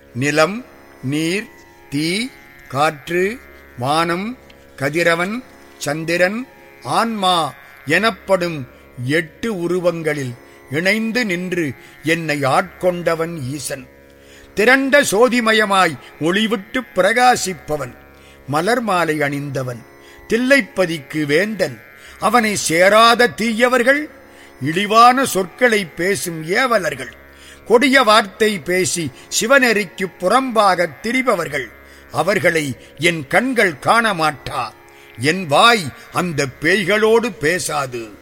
நிலம், நீர், தீ, காற்று, வானம், கதிரவன், சந்திரன், ஆன்மா எனப்படும் 8 உருவங்களில் இணைந்து நின்று என்னை ஆட்கொண்டவன் ஈசன். திரண்ட சோதிமயமாய் ஒளிவிட்டு பிரகாசிப்பவன், மலர் மாலை அணிந்தவன், தில்லைப்பதிக்கு வேந்தன். அவனை சேராத தீயவர்கள், இழிவான சொற்களை பேசும் ஏவலர்கள், கொடிய வார்த்தை பேசி சிவநெறிக்கு புறம்பாக திரிபவர்கள், அவர்களை என் கண்கள் காண மாட்டா. என் வாய் அந்த பேய்களோடு பேசாது.